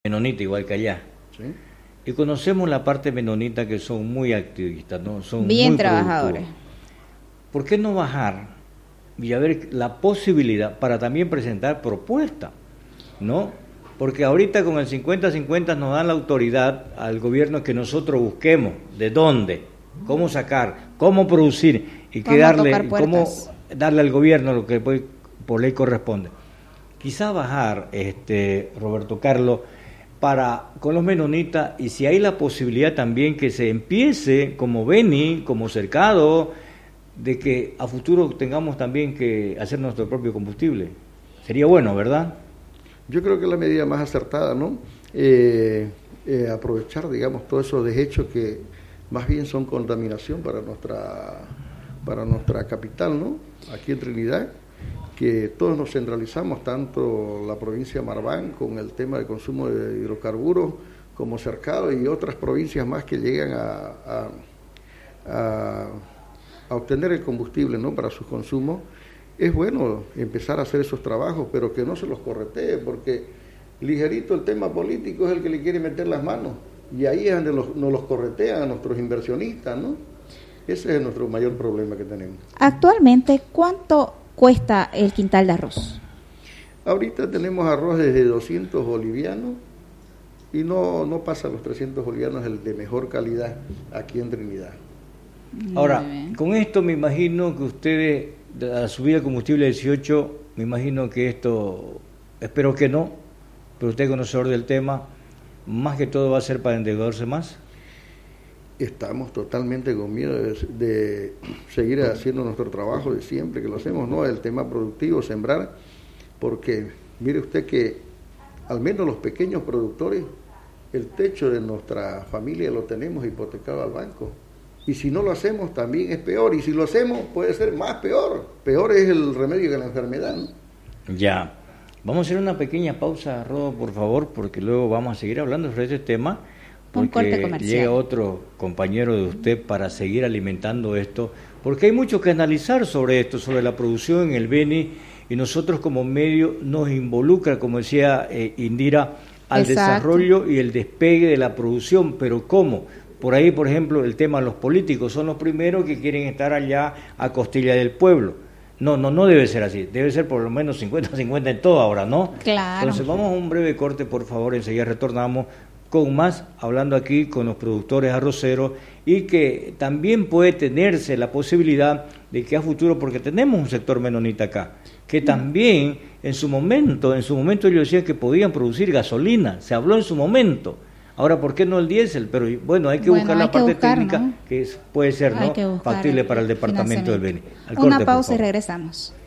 menonita igual que allá. ¿sí? Y conocemos la parte menonita que son muy activistas, ¿no? Son Bien muy trabajadores. productivos. ¿Por qué no bajar y a ver la posibilidad para también presentar propuestas, ¿no? Porque ahorita con el 50-50 nos dan la autoridad al gobierno que nosotros busquemos, de dónde, cómo sacar, cómo producir y Cómo tocar cómo puertas. darle al gobierno lo que por ley corresponde. Quizá bajar, Roberto Carlos, con los menonitas, y si hay la posibilidad también que se empiece como Beni, como Cercado, de que a futuro tengamos también que hacer nuestro propio combustible. Sería bueno, ¿verdad? Yo creo que es la medida más acertada, ¿no? Aprovechar, digamos, todos esos desechos que más bien son contaminación para nuestra capital, ¿no? Aquí en Trinidad, que todos nos centralizamos, tanto la provincia de Marván con el tema de consumo de hidrocarburos, como Cercado y otras provincias más que llegan a obtener el combustible, ¿no? Para su consumo. Es bueno empezar a hacer esos trabajos, pero que no se los corretee, porque ligerito el tema político es el que le quiere meter las manos, y ahí es donde nos los corretean a nuestros inversionistas, ¿no? Ese es nuestro mayor problema que tenemos. Actualmente, ¿cuánto cuesta el quintal de arroz? Ahorita tenemos arroz desde 200 bolivianos y no pasa los 300 bolivianos, el de mejor calidad aquí en Trinidad. Ahora, con esto me imagino que ustedes, la subida de combustible 18, me imagino que esto, espero que no, pero usted es conocedor del tema, más que todo va a ser para endeudarse más. Estamos totalmente con miedo de seguir haciendo nuestro trabajo de siempre, que lo hacemos, ¿no? El tema productivo, sembrar, porque mire usted que al menos los pequeños productores, el techo de nuestra familia lo tenemos hipotecado al banco. Y si no lo hacemos también es peor, y si lo hacemos puede ser más peor. Peor es el remedio que la enfermedad, ¿no? Ya, vamos a hacer una pequeña pausa, Rodo, por favor, porque luego vamos a seguir hablando sobre este tema, porque llega otro compañero de usted para seguir alimentando esto, porque hay mucho que analizar sobre esto, sobre la producción en el Beni, y nosotros como medio nos involucra, como decía Indira, al desarrollo y el despegue de la producción, pero ¿cómo? Por ahí, por ejemplo, el tema de los políticos son los primeros que quieren estar allá a costilla del pueblo. No debe ser así, debe ser por lo menos 50-50 en todo ahora, ¿no? Claro. Entonces vamos a un breve corte, por favor, enseguida retornamos con más, hablando aquí con los productores arroceros, y que también puede tenerse la posibilidad de que a futuro, porque tenemos un sector menonita acá, que también en su momento ellos decían que podían producir gasolina, se habló en su momento. Ahora, ¿por qué no el diésel? Pero bueno, hay que buscar la parte técnica, ¿no? Que puede ser, ¿no? Factible para el departamento del Beni. Una pausa y regresamos.